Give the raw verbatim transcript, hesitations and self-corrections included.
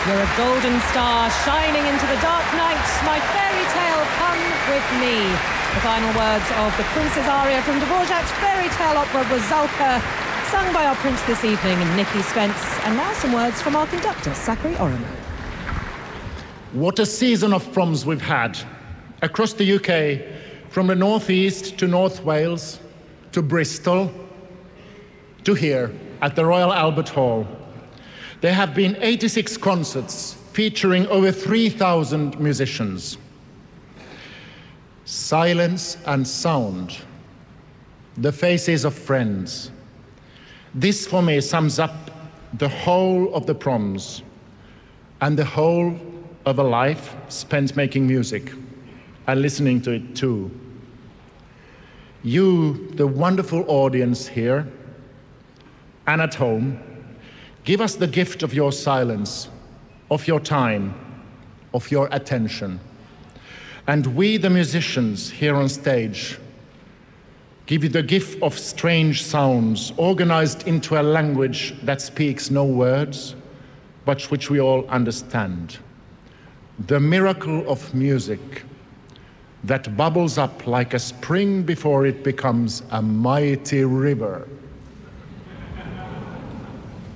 You're a golden star shining into the dark night. My fairy tale, come with me. The final words of the Prince's aria from Dvorak's fairy tale opera Rusalka, sung by our Prince this evening, Nikki Spence. And now some words from our conductor, Sakari Oram. What a season of proms we've had across the U K, from the northeast to North Wales, to Bristol, to here at the Royal Albert Hall. There have been eighty-six concerts featuring over three thousand musicians. Silence and sound, the faces of friends. This for me sums up the whole of the proms and the whole of a life spent making music and listening to it too. You, the wonderful audience here and at home, give us the gift of your silence, of your time, of your attention. And we, the musicians here on stage, give you the gift of strange sounds organized into a language that speaks no words, but which we all understand. The miracle of music that bubbles up like a spring before it becomes a mighty river.